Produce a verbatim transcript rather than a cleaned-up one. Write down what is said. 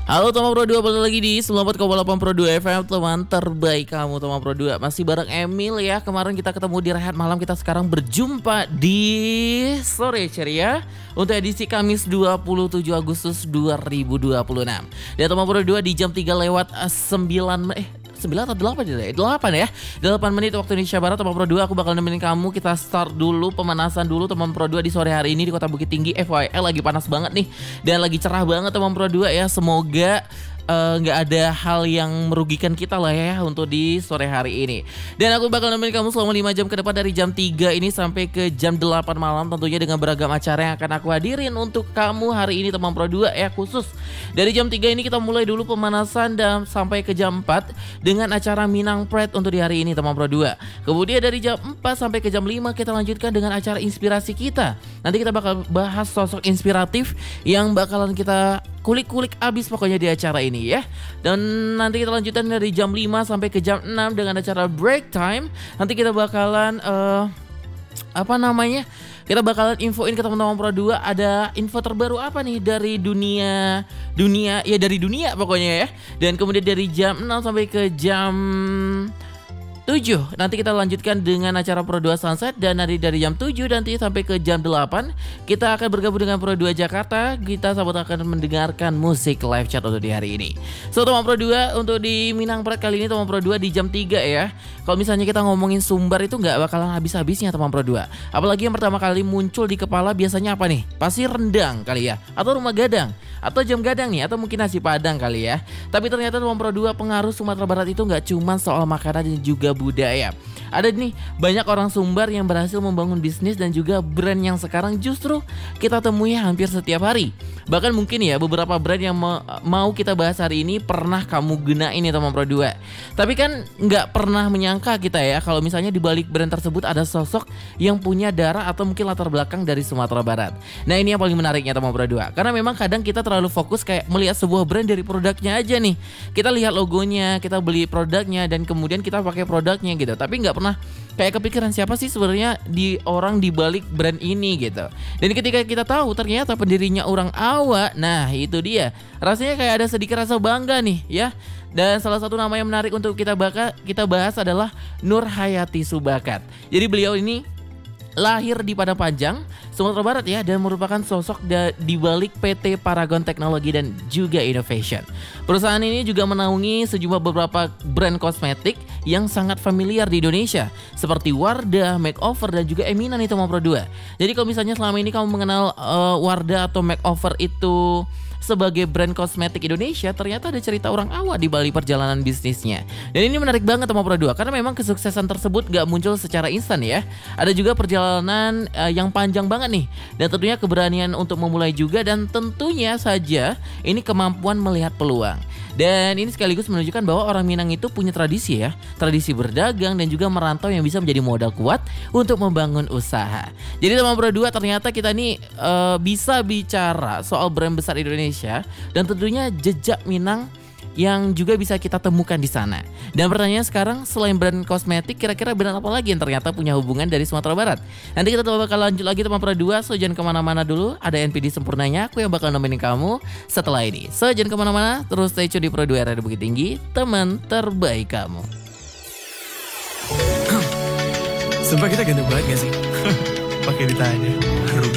Halo teman Pro dua, balik lagi di sembilan puluh empat koma delapan Pro dua F M, teman terbaik kamu teman Pro dua. Masih bareng Emil ya. Kemarin kita ketemu di Rehat Malam, kita sekarang berjumpa di Sore Ceria untuk edisi Kamis dua puluh tujuh Agustus dua ribu dua puluh enam. Dan teman Pro dua di jam tiga lewat sembilan eh sembilan atau delapan ya? delapan ya. delapan menit waktu Indonesia Barat. Teman Pro dua, aku bakal nemenin kamu. Kita start dulu pemanasan dulu teman Pro dua di sore hari ini di Kota Bukit Tinggi. F Y I lagi panas banget nih dan lagi cerah banget teman Pro dua ya. Semoga nggak uh, ada hal yang merugikan kita lah ya untuk di sore hari ini. Dan aku bakal nemenin kamu selama lima jam ke depan dari jam tiga ini sampai ke jam delapan malam, tentunya dengan beragam acara yang akan aku hadirin untuk kamu hari ini teman Pro dua ya. Khusus dari jam tiga ini kita mulai dulu pemanasan dan sampai ke jam empat dengan acara Minang Pride untuk di hari ini teman Pro dua. Kemudian dari jam empat sampai ke jam lima kita lanjutkan dengan acara inspirasi kita. Nanti kita bakal bahas sosok inspiratif yang bakalan kita kulik-kulik abis pokoknya di acara ini ya. Dan nanti kita lanjutkan dari jam lima sampai ke jam enam dengan acara break time. Nanti kita bakalan uh, apa namanya? Kita bakalan infoin ke teman-teman Pro dua ada info terbaru apa nih dari dunia dunia ya dari dunia pokoknya ya. Dan kemudian dari jam enam sampai ke jam tujuh nanti kita lanjutkan dengan acara Pro dua Sunset. Dan dari dari jam tujuh nanti sampai ke jam delapan kita akan bergabung dengan Pro dua Jakarta. Kita sahabat akan mendengarkan musik live chat untuk di hari ini. So teman Pro dua, untuk di Minang Pride kali ini teman Pro dua di jam tiga ya. Kalau misalnya kita ngomongin Sumbar itu nggak bakalan habis-habisnya teman Pro dua. Apalagi yang pertama kali muncul di kepala biasanya apa nih? Pasti rendang kali ya, atau rumah gadang, atau jam gadang nih, atau mungkin nasi padang kali ya. Tapi ternyata teman Pro dua, pengaruh Sumatera Barat itu nggak cuma soal makanan dan juga budaya. Ada nih banyak orang Sumbar yang berhasil membangun bisnis dan juga brand yang sekarang justru kita temui hampir setiap hari. Bahkan mungkin ya beberapa brand yang ma- mau kita bahas hari ini pernah kamu gunain nih teman Pro dua. Tapi kan nggak pernah menyangka kita ya kalau misalnya di balik brand tersebut ada sosok yang punya darah atau mungkin latar belakang dari Sumatera Barat. Nah ini yang paling menariknya teman Pro dua. Karena memang kadang kita terlalu fokus kayak melihat sebuah brand dari produknya aja nih. Kita lihat logonya, kita beli produknya dan kemudian kita pakai produknya gitu. Tapi nggak pernah kayak kepikiran siapa sih sebenarnya di orang di balik brand ini gitu. Dan ketika kita tahu ternyata pendirinya orang Awa, nah itu dia. Rasanya kayak ada sedikit rasa bangga nih ya. Dan salah satu nama yang menarik untuk kita baka, kita bahas adalah Nur Hayati Subakat. Jadi beliau ini lahir di Padang Panjang, Sumatera Barat ya, dan merupakan sosok da- di balik P T Paragon Teknologi dan juga Innovation. Perusahaan ini juga menaungi sejumlah beberapa brand kosmetik yang sangat familiar di Indonesia seperti Wardah, Makeover dan juga Emina nih teman Pro dua. Jadi kalau misalnya selama ini kamu mengenal uh, Wardah atau Makeover itu sebagai brand kosmetik Indonesia, ternyata ada cerita orang Awa di balik perjalanan bisnisnya. Dan ini menarik banget teman Pro dua karena memang kesuksesan tersebut gak muncul secara instan ya. Ada juga perjalanan uh, yang panjang banget nih. Dan tentunya keberanian untuk memulai juga, dan tentunya saja ini kemampuan melihat peluang. Dan ini sekaligus menunjukkan bahwa orang Minang itu punya tradisi ya, tradisi berdagang dan juga merantau yang bisa menjadi modal kuat untuk membangun usaha. Jadi teman Pro dua, ternyata kita nih uh, bisa bicara soal brand besar Indonesia dan tentunya jejak Minang yang juga bisa kita temukan di sana. Dan pertanyaan sekarang, selain brand kosmetik, kira-kira brand apa lagi yang ternyata punya hubungan dari Sumatera Barat? Nanti kita bakal lanjut lagi teman Pro dua, so jangan kemana-mana dulu. Ada N P D sempurnanya, aku yang bakal nemenin kamu setelah ini. So jangan kemana-mana, terus stay tune di Pro dua Radio Bukit Tinggi, teman terbaik kamu. Sumpah kita ganteng banget gak sih? Pakai ditanya. Rugi